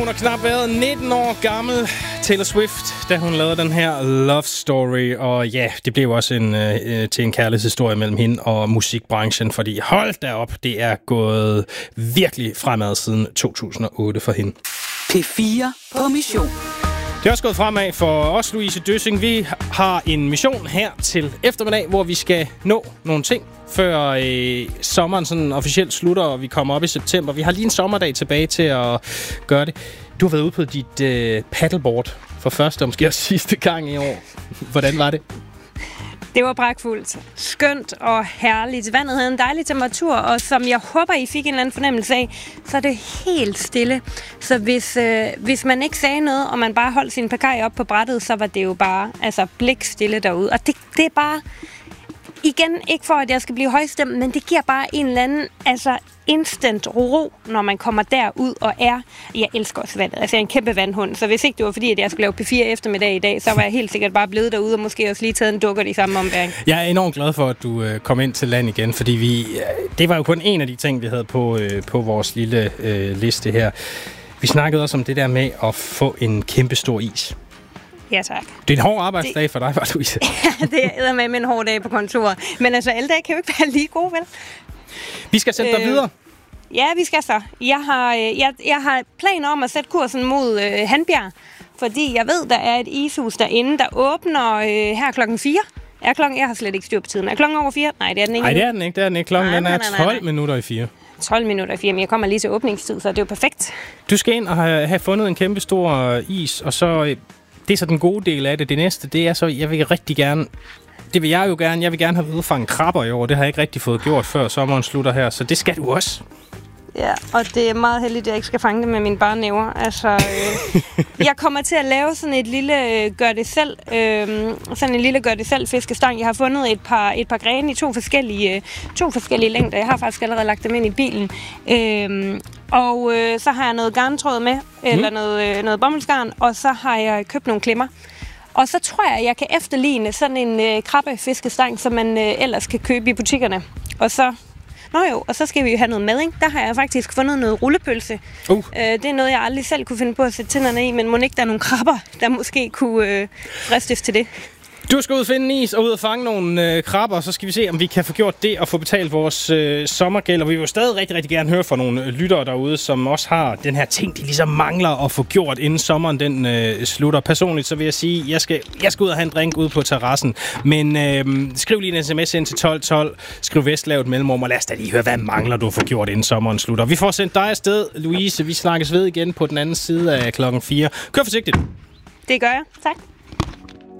Hun har knap været 19 år gammel, Taylor Swift, da hun lavede den her Love Story. Og ja, det blev også til en kærlighedshistorie mellem hende og musikbranchen, fordi hold da op, det er gået virkelig fremad siden 2008 for hende. P4 på mission. Det er også gået fremad for os, Louise Døssing. Vi har en mission her til eftermiddag, hvor vi skal nå nogle ting, før sommeren sådan officielt slutter, og vi kommer op i september. Vi har lige en sommerdag tilbage til at gøre det. Du har været ude på dit paddleboard for første og måske også sidste gang i år. Hvordan var det? Det var pragtfuldt, skønt og herligt. Vandet havde en dejlig temperatur, og som jeg håber, I fik en eller anden fornemmelse af, så er det helt stille. Så hvis man ikke sagde noget, og man bare holdt sin pakaj op på brættet, så var det jo bare blikstille derude. Og det er bare, igen, ikke for at jeg skal blive højstemt, men det giver bare en eller anden instant ro, når man kommer derud og er. Jeg elsker også vandet. Jeg er en kæmpe vandhund, så hvis ikke det var fordi, at jeg skulle lave P4 eftermiddag i dag, så var jeg helt sikkert bare blevet derude og måske også lige taget en dukker i samme ombæring. Jeg er enormt glad for, at du kom ind til land igen, fordi det var jo kun en af de ting, vi havde på vores lille liste her. Vi snakkede også om det der med at få en kæmpe stor is. Ja, tak. Det er en hård arbejdsdag for dig, var Louise. Ja, det er med en hård dag på kontoret. Men alle dage kan jo ikke være lige gode, vel? Vi skal sende dig videre. Ja, vi skal så. Jeg har planer om at sætte kursen mod Handbjerg, fordi jeg ved, der er et ishus derinde, der åbner her klokken 4. Jeg har slet ikke styr på tiden. Er klokken over 4? Nej, det er den ikke. Nej, det er den ikke. Det er den ikke. Klokken er 12 minutter i 4. 12 minutter i 4, men jeg kommer lige til åbningstid, så det er jo perfekt. Du skal ind og have fundet en kæmpe stor is, og så det er så den gode del af det. Det næste, det er så, jeg vil rigtig gerne. Det vil jeg jo gerne. Jeg vil gerne have udfanget krabber i år. Det har jeg ikke rigtig fået gjort før sommeren slutter her, så det skal du også. Ja, og det er meget heldigt, at jeg ikke skal fange det med mine bare næver. Jeg kommer til at lave sådan et lille gør-det-selv fiskestang. Jeg har fundet et par grene i to forskellige længder. Jeg har faktisk allerede lagt dem ind i bilen. Så har jeg noget garntråd med, eller noget bomuldsgarn, og så har jeg købt nogle klemmer. Og så tror jeg kan efterligne sådan en krabbefiskestang, som man ellers kan købe i butikkerne. Og så skal vi jo have noget mad, ikke? Der har jeg faktisk fundet noget rullepølse. Det er noget, jeg aldrig selv kunne finde på at sætte tænderne i, men må ikke der er nogle krabber, der måske kunne fristes til det. Du skal ud og finde en is og ud og fange nogle krabber, og så skal vi se, om vi kan få gjort det og få betalt vores sommergæld. Og vi vil jo stadig rigtig, rigtig gerne høre fra nogle lyttere derude, som også har den her ting, de ligesom mangler at få gjort, inden sommeren den slutter. Personligt så vil jeg sige, jeg skal ud og have en drink ude på terrassen. Men skriv lige en sms ind til 1212, skriv Vestlavet mellemrum, og lad os da lige høre, hvad mangler du at få gjort, inden sommeren slutter. Vi får sendt dig afsted, Louise. Vi snakkes ved igen på den anden side af klokken 4. Kør forsigtigt. Det gør jeg. Tak.